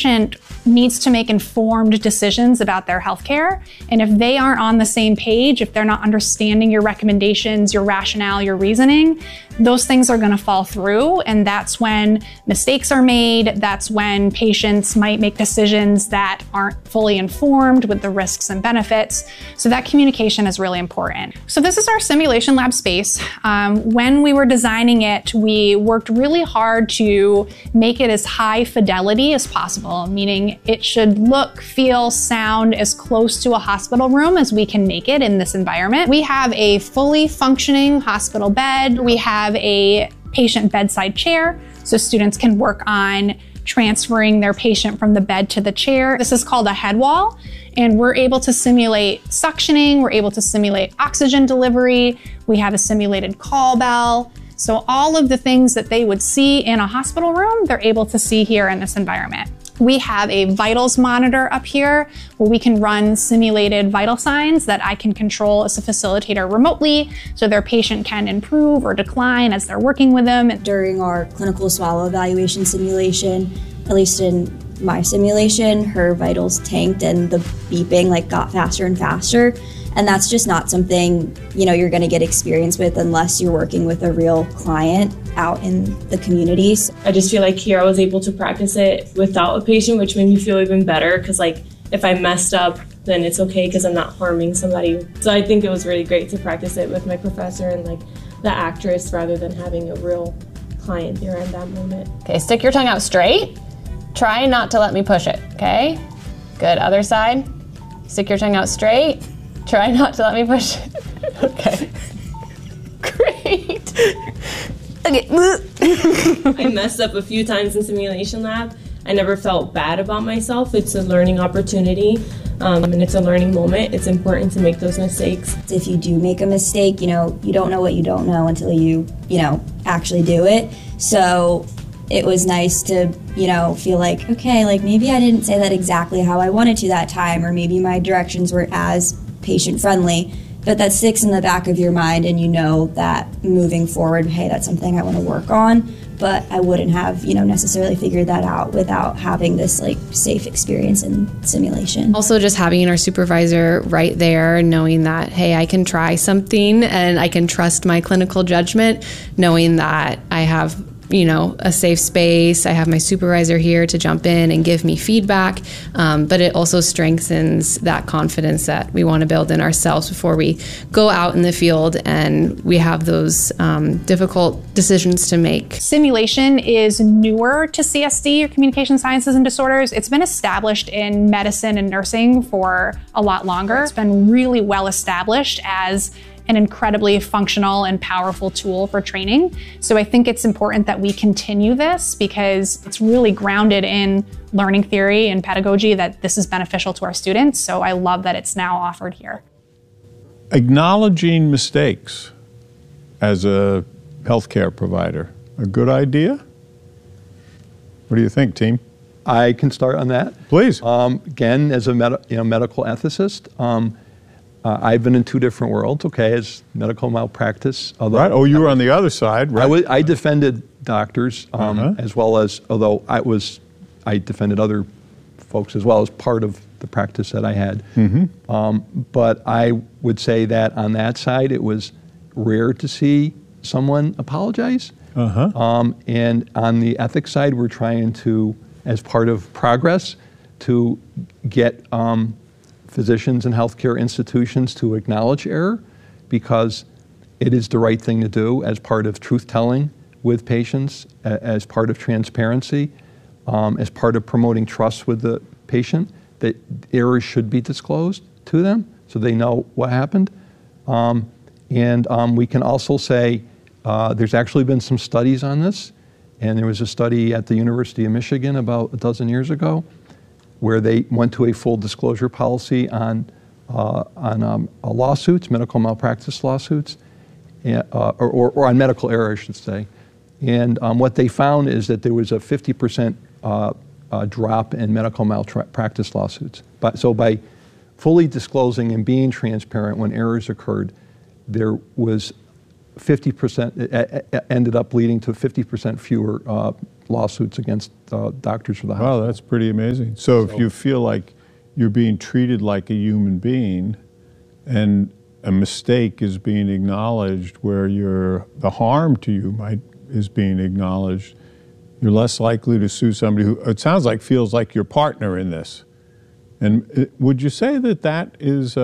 patient needs to make informed decisions about their healthcare. And if they aren't on the same page, if they're not understanding your recommendations, your rationale, your reasoning, those things are going to fall through. And that's when mistakes are made. That's when patients might make decisions that aren't fully informed with the risks and benefits. So that communication is really important. So this is our simulation lab space. When we were designing it, we worked really hard to make it as high fidelity as possible, meaning it should look, feel, sound as close to a hospital room as we can make it in this environment. We have a fully functioning hospital bed. We have a patient bedside chair, so students can work on transferring their patient from the bed to the chair. This is called a head wall, and we're able to simulate suctioning, we're able to simulate oxygen delivery, we have a simulated call bell. So all of the things that they would see in a hospital room, they're able to see here in this environment. We have a vitals monitor up here where we can run simulated vital signs that I can control as a facilitator remotely so their patient can improve or decline as they're working with them. During our clinical swallow evaluation simulation, at least in my simulation, her vitals tanked and the beeping got faster and faster. And that's just not something, you're going to get experience with unless you're working with a real client out in the communities. I just feel like here I was able to practice it without a patient, which made me feel even better because if I messed up, then it's okay because I'm not harming somebody. So I think it was really great to practice it with my professor and the actress rather than having a real client there in that moment. Okay, stick your tongue out straight. Try not to let me push it, okay? Good, other side. Stick your tongue out straight. Try not to let me push it. Okay. Great. Okay. I messed up a few times in simulation lab. I never felt bad about myself. It's a learning opportunity, and it's a learning moment. It's important to make those mistakes. If you do make a mistake, you don't know what you don't know until you actually do it. So it was nice to, feel like, okay, maybe I didn't say that exactly how I wanted to that time, or maybe my directions were as patient-friendly, but that sticks in the back of your mind and you know that moving forward, hey, that's something I want to work on, but I wouldn't have, necessarily figured that out without having this safe experience in simulation. Also just having our supervisor right there, knowing that, hey, I can try something and I can trust my clinical judgment, knowing that I have a safe space. I have my supervisor here to jump in and give me feedback, but it also strengthens that confidence that we want to build in ourselves before we go out in the field and we have those difficult decisions to make. Simulation is newer to CSD, or Communication Sciences and Disorders. It's been established in medicine and nursing for a lot longer. It's been really well established as an incredibly functional and powerful tool for training. So I think it's important that we continue this because it's really grounded in learning theory and pedagogy that this is beneficial to our students. So I love that it's now offered here. Acknowledging mistakes as a healthcare provider, a good idea? What do you think, team? I can start on that. Please. Again, as a medical ethicist, I've been in two different worlds, as medical malpractice. Right, oh, you were on the other side, right? I defended doctors as well as, although I defended other folks as well as part of the practice that I had. But I would say that on that side, it was rare to see someone apologize. And on the ethics side, we're trying to, as part of progress, to get physicians and healthcare institutions to acknowledge error because it is the right thing to do as part of truth-telling with patients, as part of transparency, as part of promoting trust with the patient, that errors should be disclosed to them so they know what happened. We can also say there's actually been some studies on this, and there was a study at the University of Michigan about a dozen years ago where they went to a full disclosure policy on lawsuits, medical malpractice lawsuits, or on medical error, I should say. And what they found is that there was a 50% drop in medical malpractice lawsuits. So by fully disclosing and being transparent when errors occurred, there was 50% ended up leading to 50% fewer lawsuits against doctors for the hospital. Wow, that's pretty amazing. So if you feel like you're being treated like a human being and a mistake is being acknowledged where the harm to you is being acknowledged, you're less likely to sue somebody who, it sounds like, feels like your partner in this. And would you say that is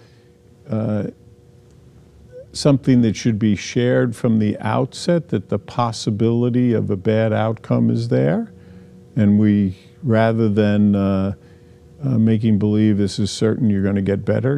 something that should be shared from the outset, that the possibility of a bad outcome is there? And we, rather than making believe this is certain you're going to get better,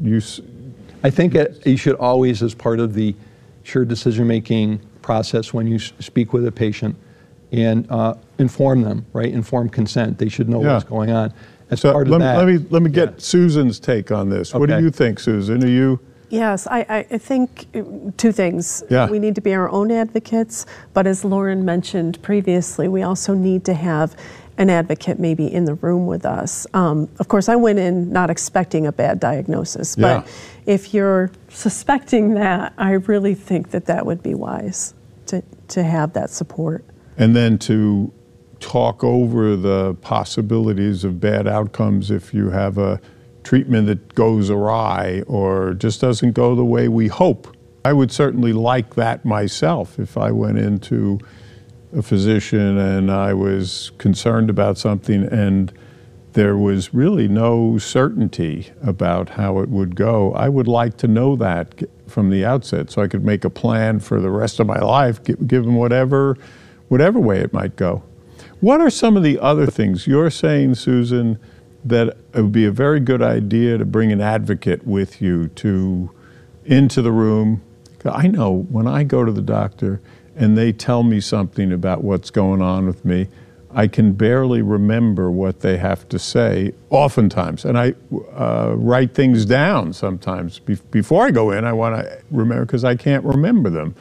I think you should always, as part of the shared decision-making process when you speak with a patient, and inform them, right? Informed consent. They should know what's going on. As part of that, let me get Susan's take on this. Okay. What do you think, Susan? Are you? Yes, I think two things. Yeah. We need to be our own advocates, but as Lauren mentioned previously, we also need to have an advocate maybe in the room with us. Of course, I went in not expecting a bad diagnosis, but if you're suspecting that, I really think that would be wise to have that support. And then to talk over the possibilities of bad outcomes if you have a treatment that goes awry or just doesn't go the way we hope. I would certainly like that myself if I went into a physician and I was concerned about something and there was really no certainty about how it would go. I would like to know that from the outset so I could make a plan for the rest of my life, given whatever way it might go. What are some of the other things? You're saying, Susan, that it would be a very good idea to bring an advocate with you into the room. I know when I go to the doctor and they tell me something about what's going on with me, I can barely remember what they have to say oftentimes. And I write things down sometimes. Before I go in, I want to remember because I can't remember them.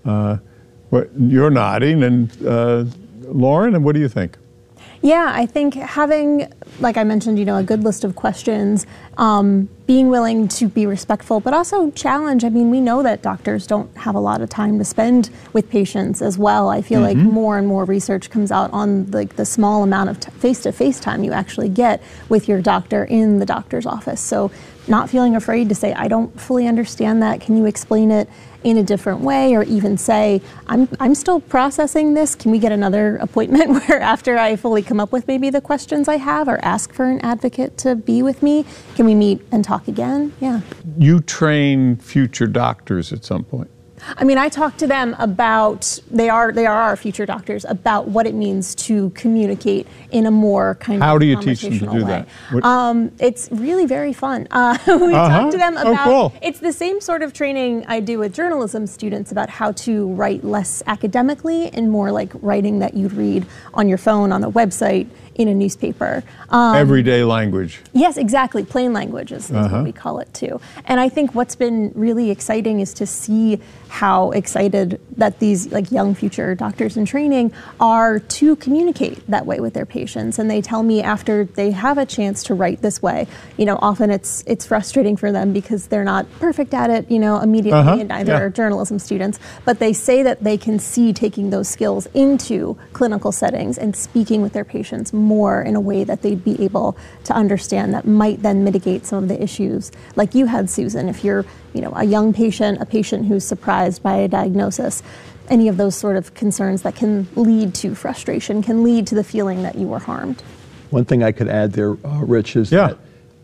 You're nodding, and Lauren, and what do you think? Yeah, I think having, like I mentioned, a good list of questions, being willing to be respectful, but also challenge. I mean, we know that doctors don't have a lot of time to spend with patients as well. I feel like more and more research comes out on the small amount of face-to-face time you actually get with your doctor in the doctor's office. So not feeling afraid to say, I don't fully understand that. Can you explain it in a different way, or even say, I'm still processing this. Can we get another appointment where after I fully come up with maybe the questions I have, or ask for an advocate to be with me? Can we meet and talk again? Yeah. You train future doctors at some point. I mean, I talk to them about, they are our future doctors, about what it means to communicate in a more kind of How do you teach them to do way. that? It's really very fun. We talk to them about, cool. It's the same sort of training I do with journalism students about how to write less academically and more like writing that you'd read on your phone, on a website, in a newspaper. Everyday language. Yes, exactly. Plain language is what we call it too. And I think what's been really exciting is to see how excited that these young future doctors in training are to communicate that way with their patients. And they tell me after they have a chance to write this way, often it's frustrating for them because they're not perfect at it, immediately, and neither are journalism students. But they say that they can see taking those skills into clinical settings and speaking with their patients more in a way that they'd be able to understand, that might then mitigate some of the issues like you had, Susan. If you're a young patient, a patient who's surprised by a diagnosis, any of those sort of concerns that can lead to frustration, can lead to the feeling that you were harmed. One thing I could add there, Rich, is that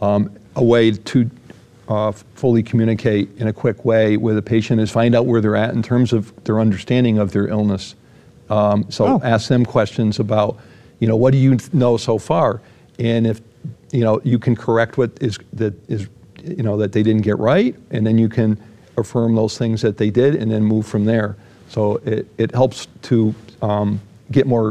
a way to fully communicate in a quick way with a patient is find out where they're at in terms of their understanding of their illness. Ask them questions about, what do you know so far? And if, you can correct what that they didn't get right, and then you can affirm those things that they did and then move from there. So it helps to get more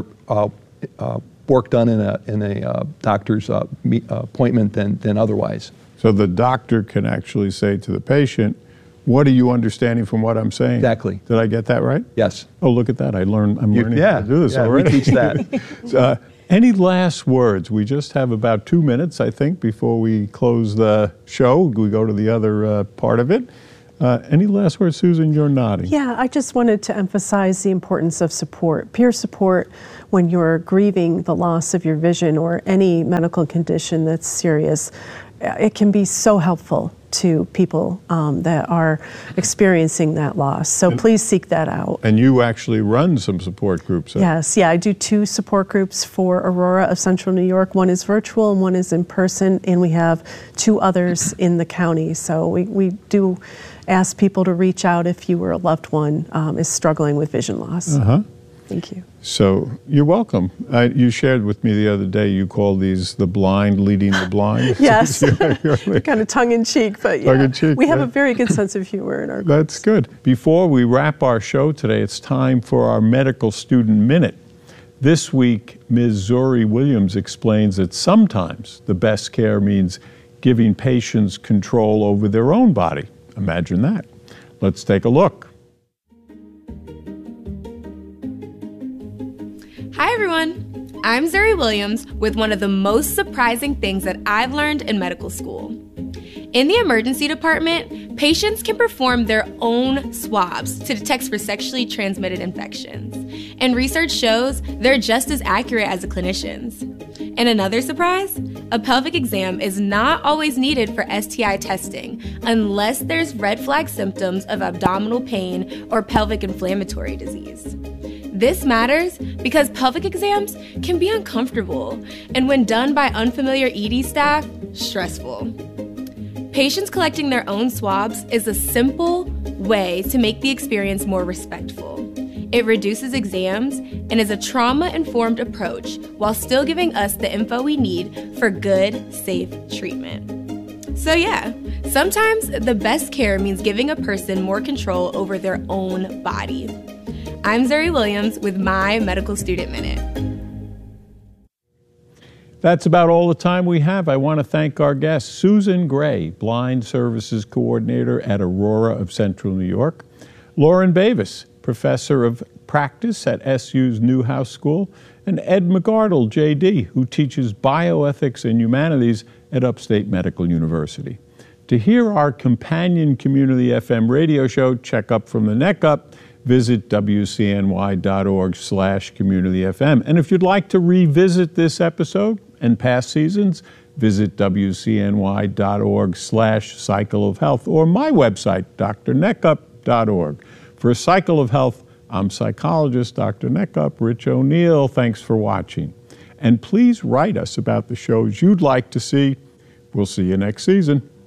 work done in a doctor's appointment than otherwise. So the doctor can actually say to the patient, what are you understanding from what I'm saying? Exactly. Did I get that right? Yes. Oh, look at that. I'm learning how to do this already. We teach that. Any last words? We just have about 2 minutes, I think, before we close the show. We go to the other part of it. Any last words, Susan? You're nodding. Yeah, I just wanted to emphasize the importance of support, peer support when you're grieving the loss of your vision or any medical condition that's serious. It can be so helpful to people that are experiencing that loss. So please seek that out. And you actually run some support groups. Yes, yeah, I do 2 support groups for Aurora of Central New York. One is virtual and one is in person, and we have 2 others in the county. So we do ask people to reach out if you or a loved one is struggling with vision loss. Thank you. So you're welcome. You shared with me the other day, you call these the blind leading the blind. Yes, kind of tongue-in-cheek, but yeah, tongue-in-cheek, we have a very good sense of humor in our groups. That's good. Before we wrap our show today, it's time for our Medical Student Minute. This week, Ms. Zuri Williams explains that sometimes the best care means giving patients control over their own body. Imagine that. Let's take a look. Hi everyone, I'm Zuri Williams with one of the most surprising things that I've learned in medical school. In the emergency department, patients can perform their own swabs to detect for sexually transmitted infections. And research shows they're just as accurate as the clinicians. And another surprise, a pelvic exam is not always needed for STI testing unless there's red flag symptoms of abdominal pain or pelvic inflammatory disease. This matters because pelvic exams can be uncomfortable and when done by unfamiliar ED staff, stressful. Patients collecting their own swabs is a simple way to make the experience more respectful. It reduces exams and is a trauma-informed approach while still giving us the info we need for good, safe treatment. So yeah, sometimes the best care means giving a person more control over their own body. I'm Zuri Williams with my Medical Student Minute. That's about all the time we have. I want to thank our guest, Susan Gray, Blind Services Coordinator at Aurora of Central New York, Lauren Bavis, Professor of Practice at SU's Newhouse School, and Ed McArdle, JD, who teaches bioethics and humanities at Upstate Medical University. To hear our companion community FM radio show, Check Up from the Neck Up, visit wcny.org/communityfm. And if you'd like to revisit this episode and past seasons, visit wcny.org/Cycle of Health or my website, drneckup.org. For Cycle of Health, I'm psychologist Dr. Neckup, Rich O'Neill. Thanks for watching. And please write us about the shows you'd like to see. We'll see you next season.